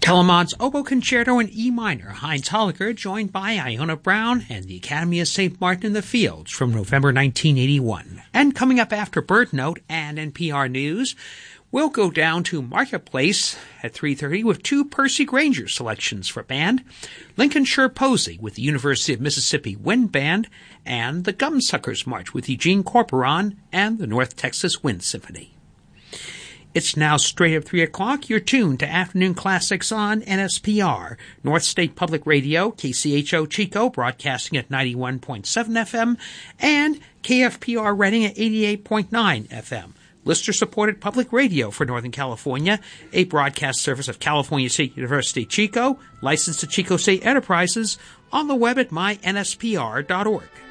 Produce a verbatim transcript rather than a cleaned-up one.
Telemont's Oboe Concerto in E minor, Heinz Holliger, joined by Iona Brown and the Academy of Saint Martin in the Fields from November nineteen eighty-one. And coming up after Bird Note and N P R News, we'll go down to Marketplace at three thirty with two Percy Granger selections for band, Lincolnshire Posey with the University of Mississippi Wind Band, and the Gumsuckers March with Eugene Corporon and the North Texas Wind Symphony. It's now straight at three o'clock. You're tuned to Afternoon Classics on N S P R, North State Public Radio, K C H O Chico, broadcasting at ninety-one point seven F M, and K F P R Reading at eighty-eight point nine F M. Listener-supported public radio for Northern California, a broadcast service of California State University, Chico, licensed to Chico State Enterprises, on the web at my N S P R dot org.